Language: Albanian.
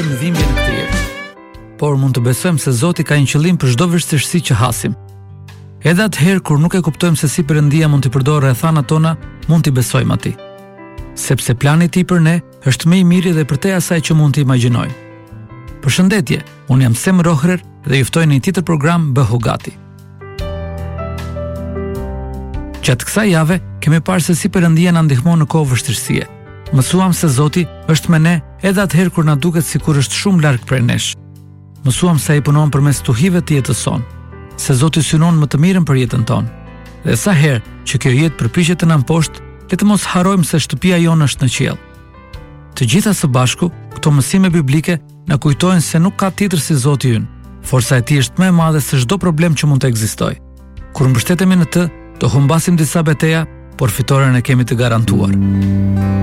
në dhimbje në këtë jetë. Por mund të besojmë se Zoti ka një qëllim për çdo vështirësi që hasim. Edhe atëherë kur nuk e kuptojmë se si Perëndia mund t'i përdorë rrethanat tona, mund t'i besojmë atij. Sepse plani i tij për ne është më i miri dhe përtej asaj që mund të imagjinojmë. Përshëndetje, unë jam Sem Rohrer dhe ju ftoj në një tjetër program Bëhu Gati. Gjatë kësaj jave kemi parë se si Perëndia na ndihmon në kohë vështirësie. Mësuam se Zoti është me ne edhe atëherë kur na duket sikur është shumë larg prej nesh. Mësuam se ai punon përmes tuhive të jetës sonë, se Zoti synon më të mirën për jetën tonë. Dhe sa herë që kjo jetë përpiqet të na mposhtë, le të mos harrojmë se shtëpia jonë është në qiell. Të gjitha së bashku, këto mësime biblike na kujtojnë se nuk ka tjetër si Zoti ynë. Forca e tij është më e madhe se çdo problem që mund të ekzistojë. Kur mbështetemi në të, do humbasim disa betejë, por fitoren e kemi të garantuar.